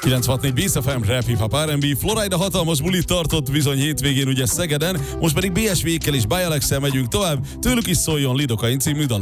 964 Bész FM, Rap Hip Hop R&B, Florida hatalmas bulit tartott bizony hétvégén ugye Szegeden, most pedig BSV-kkel és Bialex-szel megyünk tovább, tőlük is szóljon Lidokain című dalunk.